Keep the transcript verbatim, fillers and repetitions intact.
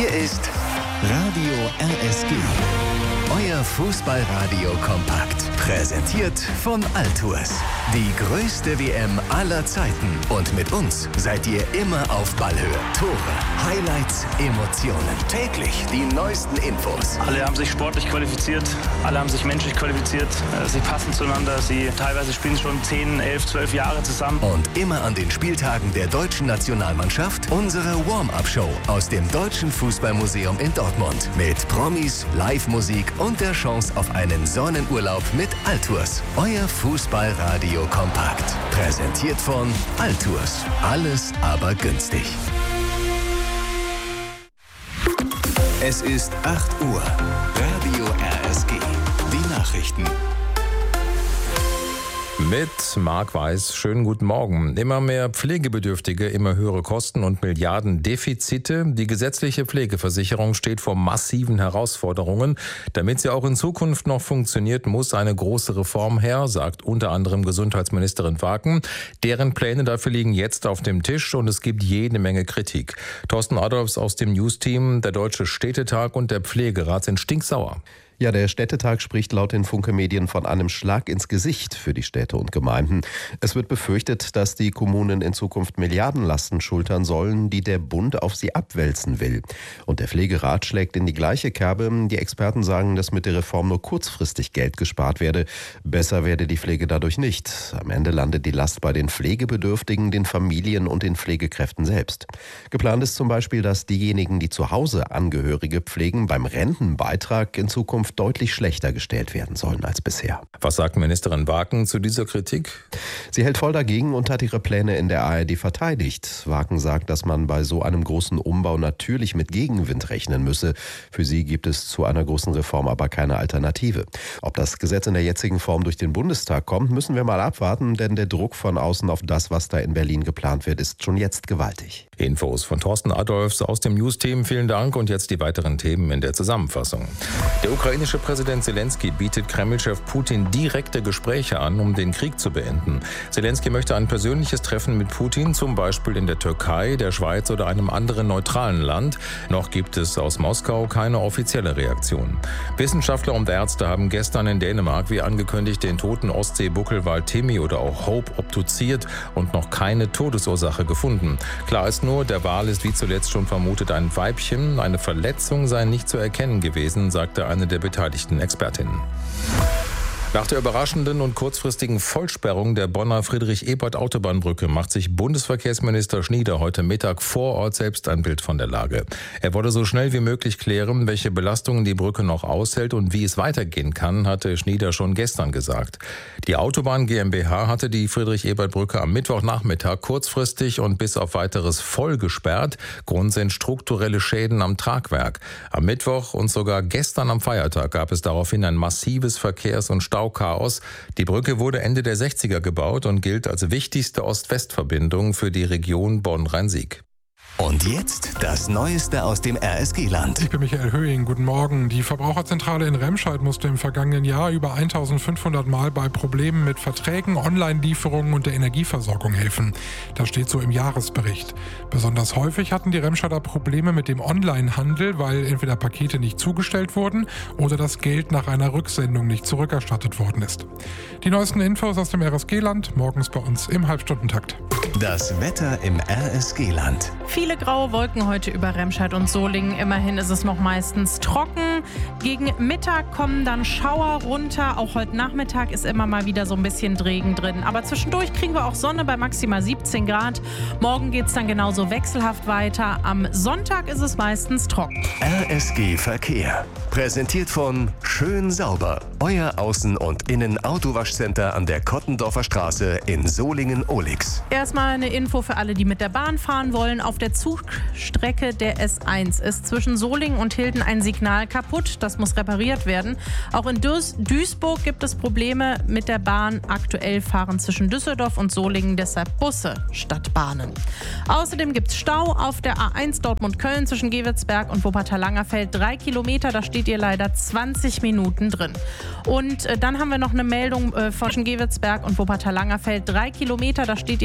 Hier ist Radio R S G, euer Fußballradio kompakt. Präsentiert von Altours. Die größte W M aller Zeiten. Und mit uns seid ihr immer auf Ballhöhe. Tore, Highlights, Emotionen. Täglich die neuesten Infos. Alle haben sich sportlich qualifiziert, alle haben sich menschlich qualifiziert. Sie passen zueinander, sie teilweise spielen schon zehn, elf, zwölf Jahre zusammen. Und immer an den Spieltagen der deutschen Nationalmannschaft unsere Warm-Up-Show aus dem Deutschen Fußballmuseum in Dortmund. Mit Promis, Live-Musik und der Chance auf einen Sonnenurlaub mit Altours. Euer Fußballradio kompakt. Präsentiert von Altours. Alles aber günstig. Es ist acht Uhr. Radio R S G. Die Nachrichten. Mit Marc Weiß, schönen guten Morgen. Immer mehr Pflegebedürftige, immer höhere Kosten und Milliardendefizite. Die gesetzliche Pflegeversicherung steht vor massiven Herausforderungen. Damit sie auch in Zukunft noch funktioniert, muss eine große Reform her, sagt unter anderem Gesundheitsministerin Waken. Deren Pläne dafür liegen jetzt auf dem Tisch und es gibt jede Menge Kritik. Thorsten Adolfs aus dem News-Team, der Deutsche Städtetag und der Pflegerat sind stinksauer. Ja, der Städtetag spricht laut den Funke-Medien von einem Schlag ins Gesicht für die Städte und Gemeinden. Es wird befürchtet, dass die Kommunen in Zukunft Milliardenlasten schultern sollen, die der Bund auf sie abwälzen will. Und der Pflegerat schlägt in die gleiche Kerbe. Die Experten sagen, dass mit der Reform nur kurzfristig Geld gespart werde. Besser werde die Pflege dadurch nicht. Am Ende landet die Last bei den Pflegebedürftigen, den Familien und den Pflegekräften selbst. Geplant ist zum Beispiel, dass diejenigen, die zu Hause Angehörige pflegen, beim Rentenbeitrag in Zukunft deutlich schlechter gestellt werden sollen als bisher. Was sagt Ministerin Waken zu dieser Kritik? Sie hält voll dagegen und hat ihre Pläne in der A R D verteidigt. Waken sagt, dass man bei so einem großen Umbau natürlich mit Gegenwind rechnen müsse. Für sie gibt es zu einer großen Reform aber keine Alternative. Ob das Gesetz in der jetzigen Form durch den Bundestag kommt, müssen wir mal abwarten, denn der Druck von außen auf das, was da in Berlin geplant wird, ist schon jetzt gewaltig. Infos von Thorsten Adolfs aus dem News-Team. Vielen Dank und jetzt die weiteren Themen in der Zusammenfassung. Der Der ukrainische Präsident Zelensky bietet Kreml-Chef Putin direkte Gespräche an, um den Krieg zu beenden. Zelensky möchte ein persönliches Treffen mit Putin, zum Beispiel in der Türkei, der Schweiz oder einem anderen neutralen Land. Noch gibt es aus Moskau keine offizielle Reaktion. Wissenschaftler und Ärzte haben gestern in Dänemark, wie angekündigt, den toten Ostseebuckelwal Timmy oder auch Hope obduziert und noch keine Todesursache gefunden. Klar ist nur, der Wal ist wie zuletzt schon vermutet ein Weibchen. Eine Verletzung sei nicht zu erkennen gewesen, sagte eine der beteiligten Expertinnen. Nach der überraschenden und kurzfristigen Vollsperrung der Bonner Friedrich-Ebert-Autobahnbrücke macht sich Bundesverkehrsminister Schnieder heute Mittag vor Ort selbst ein Bild von der Lage. Er wolle so schnell wie möglich klären, welche Belastungen die Brücke noch aushält und wie es weitergehen kann, hatte Schnieder schon gestern gesagt. Die Autobahn GmbH hatte die Friedrich-Ebert-Brücke am Mittwochnachmittag kurzfristig und bis auf weiteres voll gesperrt. Grund sind strukturelle Schäden am Tragwerk. Am Mittwoch und sogar gestern am Feiertag gab es daraufhin ein massives Verkehrs- und Stauchaos. Die Brücke wurde Ende der sechziger gebaut und gilt als wichtigste Ost-West-Verbindung für die Region Bonn-Rhein-Sieg. Und jetzt das Neueste aus dem R S G-Land. Ich bin Michael Höhing, guten Morgen. Die Verbraucherzentrale in Remscheid musste im vergangenen Jahr über eintausendfünfhundert Mal bei Problemen mit Verträgen, Online-Lieferungen und der Energieversorgung helfen. Das steht so im Jahresbericht. Besonders häufig hatten die Remscheider Probleme mit dem Online-Handel, weil entweder Pakete nicht zugestellt wurden oder das Geld nach einer Rücksendung nicht zurückerstattet worden ist. Die neuesten Infos aus dem R S G-Land, morgens bei uns im Halbstundentakt. Das Wetter im R S G-Land. Viele graue Wolken heute über Remscheid und Solingen. Immerhin ist es noch meistens trocken. Gegen Mittag kommen dann Schauer runter. Auch heute Nachmittag ist immer mal wieder so ein bisschen Regen drin. Aber zwischendurch kriegen wir auch Sonne bei maximal siebzehn Grad. Morgen geht es dann genauso wechselhaft weiter. Am Sonntag ist es meistens trocken. R S G Verkehr. Präsentiert von Schön Sauber. Euer Außen- und Innen-Autowaschcenter an der Kottendorfer Straße in Solingen-Ohlix. Erstmal eine Info für alle, die mit der Bahn fahren wollen. Auf der Zugstrecke der S eins ist zwischen Solingen und Hilden ein Signal kaputt. Das muss repariert werden. Auch in Duis- Duisburg gibt es Probleme mit der Bahn. Aktuell fahren zwischen Düsseldorf und Solingen deshalb Busse statt Bahnen. Außerdem gibt es Stau auf der A eins Dortmund-Köln zwischen Gewitzberg und Wuppertal-Langerfeld. Drei Kilometer, da steht ihr leider zwanzig Minuten drin. Und äh, dann haben wir noch eine Meldung äh, von Gewitzberg und Wuppertal-Langerfeld. Drei Kilometer, da steht ihr